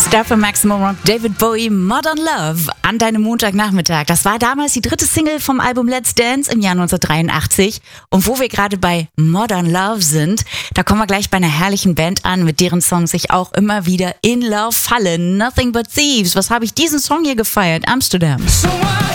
Stuff im Maximum Rock, David Bowie, Modern Love an deinem Montagnachmittag. Das war damals die dritte Single vom Album Let's Dance im Jahr 1983. Und wo wir gerade bei Modern Love sind, da kommen wir gleich bei einer herrlichen Band an, mit deren Songs ich auch immer wieder in Love falle. Nothing But Thieves. Was habe ich diesen Song hier gefeiert? Amsterdam. So